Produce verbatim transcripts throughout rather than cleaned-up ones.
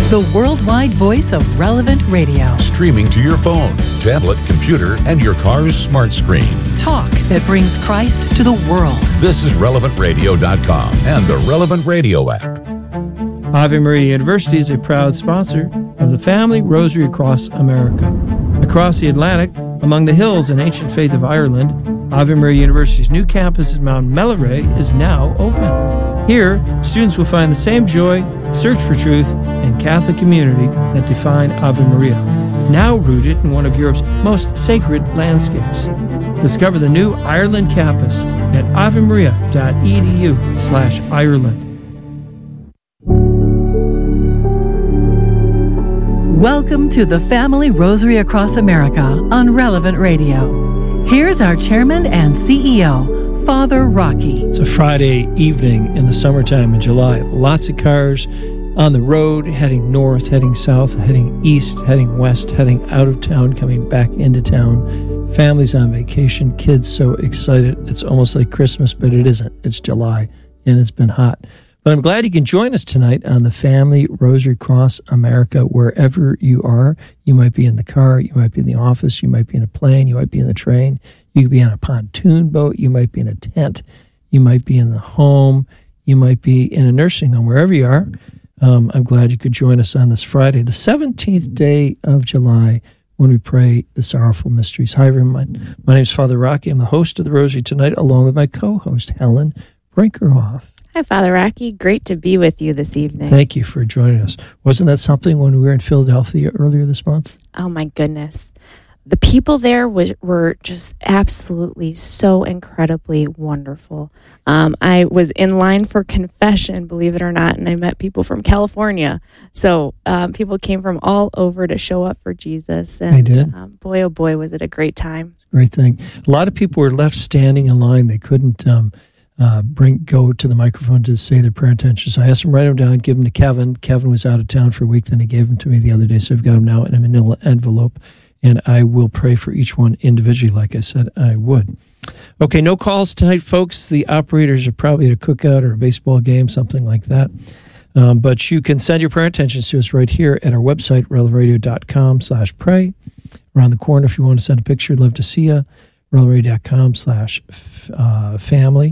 the worldwide voice of Relevant Radio. Streaming to your phone, tablet, computer, and your car's smart screen. Talk that brings Christ to the world. This is relevant radio dot com and the Relevant Radio app. Ave Maria University is a proud sponsor of the Family Rosary Across America. Across the Atlantic, among the hills and ancient faith of Ireland, Ave Maria University's new campus at Mount Melleray is now open. Here, students will find the same joy, search for truth, and Catholic community that define Ave Maria, now rooted in one of Europe's most sacred landscapes. Discover the new Ireland campus at avemaria.edu slash Ireland. Welcome to the Family Rosary Across America on Relevant Radio. Here's our chairman and C E O, Father Rocky. It's a Friday evening in the summertime in July. Lots of cars on the road, heading north, heading south, heading east, heading west, heading out of town, coming back into town. Families on vacation, kids so excited. It's almost like Christmas, but it isn't. It's July, and it's been hot. But I'm glad you can join us tonight on the Family Rosary Across America, wherever you are. You might be in the car, you might be in the office, you might be in a plane, you might be in the train, you could be on a pontoon boat, you might be in a tent, you might be in the home, you might be in a nursing home, wherever you are. Um, I'm glad you could join us on this Friday, the seventeenth day of July, when we pray the sorrowful mysteries. Hi, everyone. My name is Father Rocky. I'm the host of the Rosary tonight, along with my co-host, Helen Brinkerhoff. Hi, Father Rocky. Great to be with you this evening. Thank you for joining us. Wasn't that something when we were in Philadelphia earlier this month? Oh, my goodness. The people there was, were just absolutely so incredibly wonderful. Um, I was in line for confession, believe it or not, and I met people from California. So um, people came from all over to show up for Jesus. And, I did. Um, boy, oh boy, was it a great time. Great thing. A lot of people were left standing in line. They couldn't um, uh, bring go to the microphone to say their prayer intentions. So I asked them to write them down, give them to Kevin. Kevin was out of town for a week. Then he gave them to me the other day. So I've got them now in a manila envelope. And I will pray for each one individually, like I said I would. Okay, no calls tonight, folks. The operators are probably at a cookout or a baseball game, something like that. Um, but you can send your prayer intentions to us right here at our website, relevant radio dot com slash pray. Around the corner, if you want to send a picture, I'd love to see you. relevant radio dot com slash family.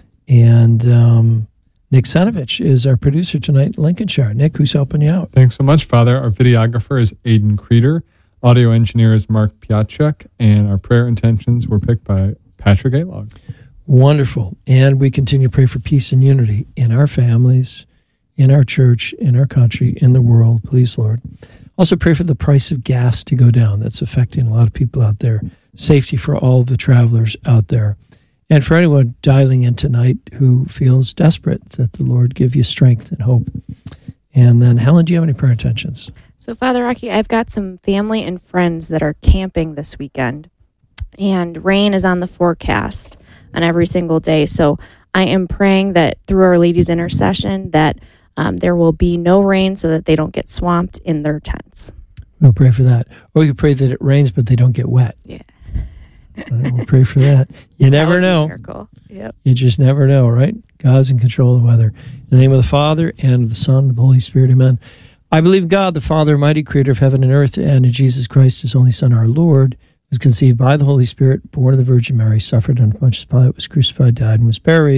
And um, Nick Senovich is our producer tonight in Lincolnshire. Nick, who's helping you out? Thanks so much, Father. Our videographer is Aidan Creeder. Audio engineer is Mark Piaczek. And our prayer intentions were picked by Patrick Alog. Wonderful. And we continue to pray for peace and unity in our families, in our church, in our country, in the world. Please, Lord. Also pray for the price of gas to go down. That's affecting a lot of people out there. Safety for all the travelers out there. And for anyone dialing in tonight who feels desperate, that the Lord give you strength and hope. And then, Helen, do you have any prayer intentions? So, Father Rocky, I've got some family and friends that are camping this weekend. And rain is on the forecast on every single day. So I am praying that through Our Lady's intercession that um, there will be no rain so that they don't get swamped in their tents. We'll pray for that. Or you pray that it rains but they don't get wet. Yeah. Right, we'll pray for that. You never know. Miracle. Yep. You just never know, right? God's in control of the weather. In the name of the Father, and of the Son, and of the Holy Spirit, amen. I believe in God, the Father, mighty creator of heaven and earth, and in Jesus Christ, his only Son, our Lord, was conceived by the Holy Spirit, born of the Virgin Mary, suffered under Pontius Pilate, was crucified, died, and was buried.